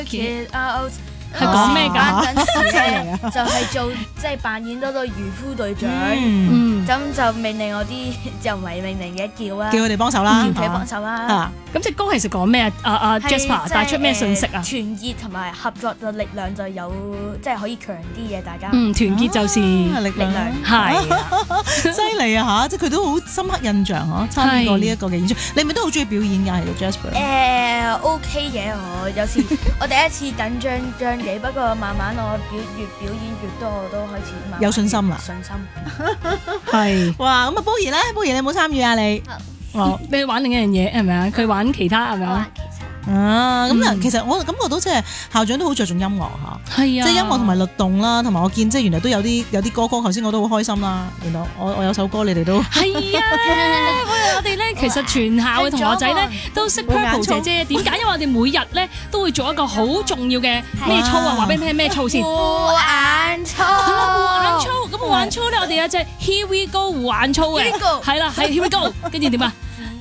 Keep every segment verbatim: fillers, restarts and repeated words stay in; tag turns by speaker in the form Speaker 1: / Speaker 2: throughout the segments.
Speaker 1: Kid Out。
Speaker 2: 係講咩㗎？
Speaker 1: 嗰陣時咧就係做即係扮演嗰個漁夫隊長，
Speaker 2: 嗯，
Speaker 1: 咁就命令我啲就唔係命令嘅叫啦，
Speaker 3: 叫佢哋幫手啦，
Speaker 1: 叫佢幫手啦。
Speaker 3: 啊，
Speaker 2: 咁隻歌其實講咩啊？阿阿 Jasper 帶出咩信息啊？
Speaker 1: 團結同埋合作嘅力量就有即係可以強啲嘅大家。
Speaker 2: 嗯，團結就是
Speaker 3: 力量，
Speaker 2: 係
Speaker 3: 犀利啊嚇！即係佢都好深刻印象嚇，參與過呢一個嘅演出。你咪都好中意表演㗎，係個 Jasper。
Speaker 1: 誒 OK 嘅，我有時我第一次緊張張嘅，不過慢慢我表越表演越多，我都開始慢慢
Speaker 3: 有信心啦。
Speaker 1: 信心
Speaker 2: 係。
Speaker 3: 哇！咁啊，寶儀咧，寶儀你有冇參與啊？你
Speaker 2: 哦，你玩另一樣嘢係咪啊？佢玩其他係咪啊？
Speaker 3: 啊，咁啊，其實我感覺到即係校長都好着重音樂嚇，
Speaker 2: 係啊，
Speaker 3: 即係音樂同埋律動啦，同埋我見即係原來都有啲有啲歌曲，頭先我都好開心啦。原來我我有首歌你哋都
Speaker 2: 係啊，我哋咧其實全校嘅同學仔咧都識 Purple 姐姐，點解？因為我哋每日咧都會做一個好重要嘅咩操啊？話俾你聽咩操先？
Speaker 1: 護眼操，
Speaker 2: 護眼操。咁護眼操咧，我哋有隻 Here We Go 護眼操嘅，係啦，係 Here We Go，跟住點啊？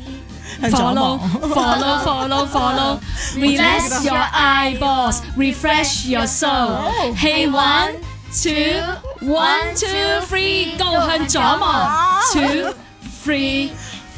Speaker 2: Follow, follow, follow, follow. Relax your eyeballs, refresh your soul. Hey, one, two, one, two, three, go 向左望 two, three,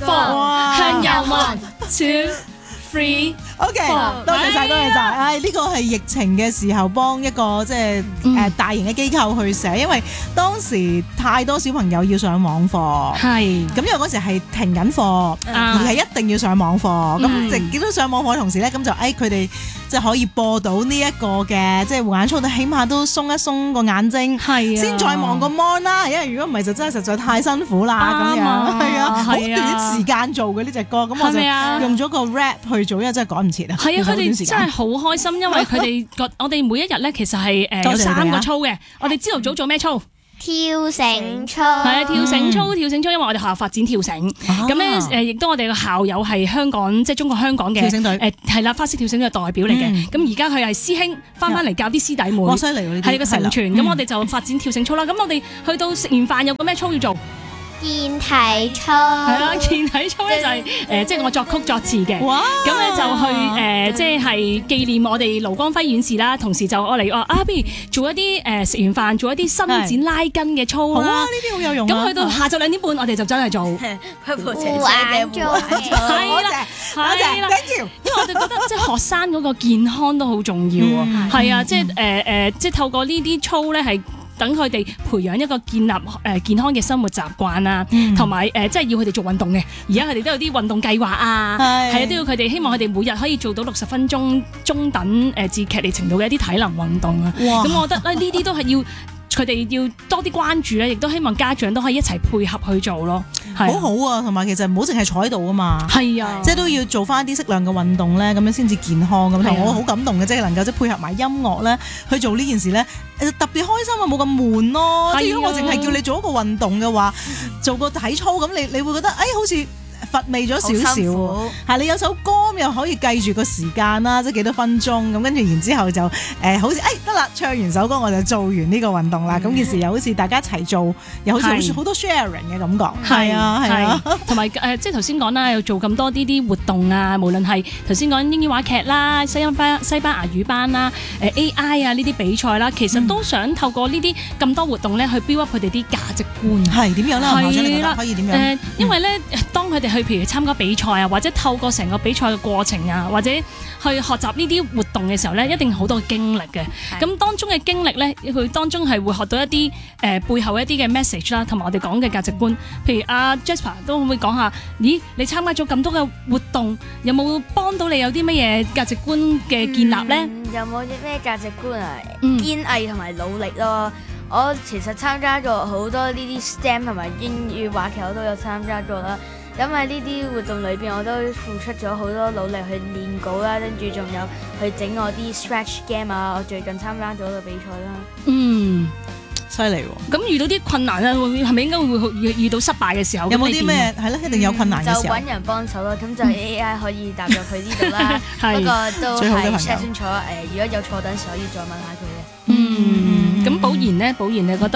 Speaker 2: four 向右望 two, three.
Speaker 3: OK， 多謝晒，多謝晒。唉，呢個係疫情嘅時候幫一個即係誒大型嘅機構去寫，因為當時太多小朋友要上網課，
Speaker 2: 係
Speaker 3: 咁因為嗰時係停緊課，而係一定要上網課。咁直見到上網課嘅同時咧，咁就誒佢哋即係可以播到呢一個嘅即係護眼操，起碼都鬆一鬆個眼睛，
Speaker 2: 係
Speaker 3: 先再望個 mon 啦。因為如果唔係就真係實在太辛苦啦。咁樣係啊，好短時間做嘅呢隻歌，咁我就用咗個 rap 去做，因為真係趕唔切啊。
Speaker 2: 係啊，佢哋真係好開心，因為佢哋個我哋每一日咧其實係誒有三個操嘅。我哋朝頭早做咩操？
Speaker 1: 跳繩操。
Speaker 2: 係啊，跳繩操，跳繩操，因為我哋學校發展跳繩，咁咧誒亦都我哋個校友係香港即係中國香港嘅
Speaker 3: 跳繩隊
Speaker 2: 誒係啦，花式跳繩嘅代表嚟嘅。咁而家佢係師兄翻翻嚟教啲師弟妹，
Speaker 3: 哇犀利喎呢啲，
Speaker 2: 係個成全。咁我哋就發展跳繩操啦。咁我哋去到食完飯有個咩操要做？
Speaker 1: 健體操
Speaker 2: 係啦，健體操咧就係誒，即係我作曲作詞嘅。哇！咁咧就去誒，即係紀念我哋盧光輝院士啦。同時就我嚟話啊，不如做一啲誒食完飯做一啲伸展拉筋嘅操啦。
Speaker 3: 好啊，呢啲好有用。
Speaker 2: 咁去到下晝兩點半，我哋就真係做
Speaker 1: 護眼操。
Speaker 2: 係啦，係啦，因為我哋覺得即係學生嗰個健康都好重要啊。係啊，即係誒誒，即係透過呢啲操咧係。等佢哋培養一個建立誒健康嘅生活習慣啊，同埋誒即係要佢哋做運動嘅。而家佢哋都有啲運動計劃啊，係啊，都要佢哋希望佢哋每日可以做到六十分鐘中等誒至劇烈程度嘅一啲體能運動啊。咁我覺得咧呢啲都係要佢哋要多啲關注咧，亦都希望家長都可以一齊配合去做咯。
Speaker 3: 好好啊，同埋其實唔好淨係坐喺度啊嘛，
Speaker 2: 係啊，
Speaker 3: 即係都要做翻啲適量嘅運動咧，咁樣先至健康咁。同我好感動嘅，即係能夠即係配合埋音樂咧去做呢件事咧，特別開心啊，冇咁悶咯。即係如果我淨係叫你做一個運動嘅話，做個體操咁，你你會覺得誒好似乏味咗少少，係你有首歌又可以計住個時間啦，即係幾多分鐘咁，跟住然之後就誒、呃、好似誒得啦，唱完首歌我就做完呢個運動啦，咁、嗯、件事又好似大家一齊做，又好似好多 sharing 嘅感覺，係啊係啊，
Speaker 2: 同埋誒即係頭先講啦，又做咁多呢啲活動啊，無論係頭先講英語話劇啦、西班西班牙語班啦、誒 A I 啊呢啲比賽啦，其實都想透過呢啲咁多活動咧去 build up 佢哋啲價值觀，
Speaker 3: 係點樣啦？校長你覺得可以點樣？
Speaker 2: 誒，因為咧當佢哋去譬如參加比賽啊，或者透過成個比賽嘅過程啊，或者去學習呢啲活動嘅時候咧，一定好多經歷嘅。咁當中嘅經歷咧，佢當中係會學到一啲誒、呃、背後一啲嘅 message 啦，同埋我哋講嘅價值觀。譬如阿、啊、Jasper 都會唔會講下？咦，你參加咗咁多嘅活動，有冇幫到你有啲乜嘢價值觀嘅建立咧、嗯？
Speaker 1: 有冇啲咩價值觀啊？
Speaker 2: 嗯、
Speaker 1: 堅毅同埋努力咯。我其實參加咗好多呢啲 S T E M 同埋英語話劇，我都有參加咗啦。咁喺呢啲活動裏邊，我都付出咗好多努力去練稿啦，跟住仲有去整我啲 stretch game 啊。我最近參加咗個比賽啦。
Speaker 2: 嗯，
Speaker 3: 犀利喎！
Speaker 2: 咁遇到啲困難咧，係咪應該會遇遇到失敗嘅時候？
Speaker 3: 有冇啲咩係咧？一定有困難嘅時候。
Speaker 1: 就揾人幫手咯，咁就 A I 可以踏入去呢度啦。不過都係 check 清楚誒，如果有錯等時可以再問下佢嘅。
Speaker 2: 嗯，咁寶賢咧，寶賢你覺得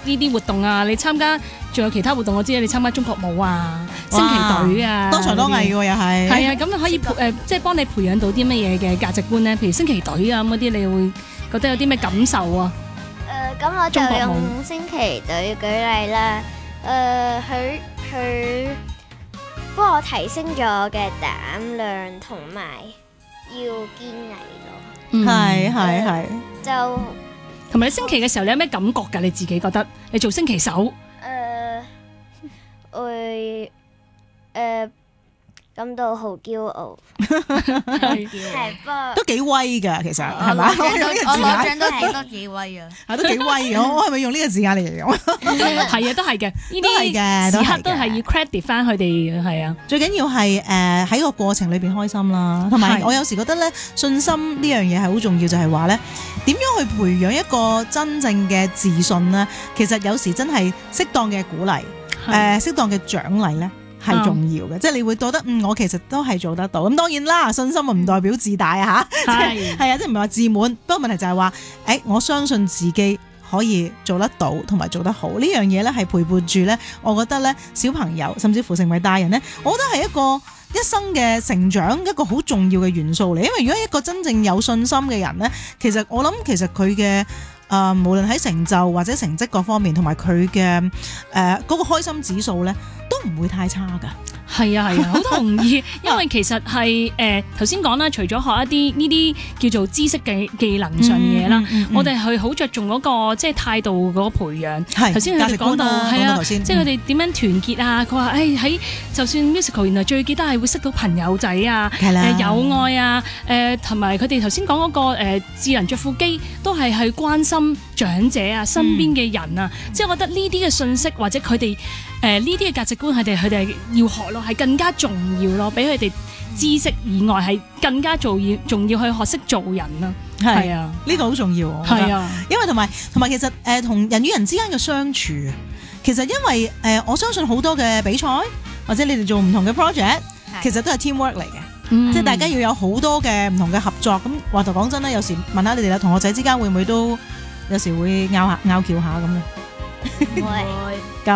Speaker 2: 呢啲活動啊，你參加仲有其他活動，我知你參加中國舞啊、升旗隊啊，
Speaker 3: 多才多藝喎又係。
Speaker 2: 係啊，咁可以培誒，即係幫你培養到啲乜嘢嘅價值觀咧？譬如升旗隊啊咁嗰啲，你會覺得有啲咩感受啊？
Speaker 4: 誒，咁我就用升旗隊舉例啦。誒，佢佢幫我提升咗我嘅膽量同埋要堅毅咯。
Speaker 3: 係係係。
Speaker 4: 就
Speaker 2: 同埋你升旗嘅時候，你有咩感覺㗎？你自己覺得你做升旗手？
Speaker 4: 誒，會誒感到好驕傲，
Speaker 2: 係
Speaker 4: 係不過
Speaker 3: 都幾威㗎，其實
Speaker 1: 我
Speaker 3: 係嘛？
Speaker 1: 攞獎都
Speaker 3: 我用呢個
Speaker 1: 我
Speaker 3: 字眼
Speaker 1: 攞獎都覺得幾威啊！
Speaker 3: 係都幾威嘅，我我係咪用呢個字眼嚟形容？
Speaker 2: 係啊，都係嘅，呢
Speaker 3: 都係嘅
Speaker 2: 啲時刻都係要 credit 翻佢哋，係啊。
Speaker 3: 最緊要係誒喺個過程裏邊開心啦，同埋
Speaker 2: 係
Speaker 3: 我有時覺得咧信心呢樣嘢係好重要，就係話咧點樣去培養一個真正嘅自信咧？其實有時真係適當嘅鼓勵，誒適當嘅獎勵咧。係重要嘅，嗯、即係你會覺得嗯，我其實都係做得到。咁當然啦，信心唔代表自大啊嚇，係係啊，即係唔係話自滿。不過問題就係話，誒，我相信自己可以做得到，同埋做得好呢樣嘢咧，係陪伴住咧。我覺得咧，小朋友甚至乎成為大人咧，我覺得係一個一生嘅成長一個好重要嘅元素嚟。因為如果一個真正有信心嘅人咧，其實我諗其實佢嘅。誒、呃，無論喺成就或者成績各方面，同埋佢嘅誒嗰個開心指數咧，都唔會太差㗎。
Speaker 2: 係啊係啊，好同意。因為其實係誒頭先講啦，除咗學一啲呢啲叫做知識嘅技能上嘅嘢啦，嗯嗯嗯、我哋係好着重嗰、嗰個即係態度嗰個培養。頭先佢哋講到係啊，即係佢哋點樣團結啊？佢話誒喺就算 musical 原來最記得係會識到朋友仔啊，誒、呃、友愛啊，誒同埋佢哋頭先講嗰個誒、呃、智能着腹肌都係去關心長者啊，身邊嘅人啊，嗯、即係我覺得呢啲嘅信息或者佢哋誒呢啲嘅價值觀，佢哋佢哋要學咯，係更加重要咯，比佢哋知識以外係更加重要，仲要去學識做人啦。係啊，
Speaker 3: 呢個好重要。
Speaker 2: 係啊，
Speaker 3: 因為同埋同埋其實誒同、呃、人與人之間嘅相處，其實因為誒、呃、我相信好多嘅比賽或者你哋做唔同嘅 project， 其實都係 teamwork 嚟嘅。嗯、即係大家要有好多嘅唔同嘅合作。咁話就講真啦，有時問下你哋啦，同學仔之間會唔會都有時會拗下拗撬下咁嘅？
Speaker 4: 會。